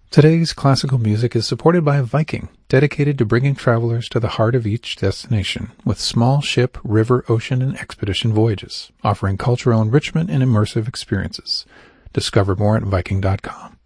Today's classical music is supported by Viking, dedicated to bringing travelers to the heart of each destination with small ship, river, ocean, and expedition voyages, offering cultural enrichment and immersive experiences. Discover more at Viking.com.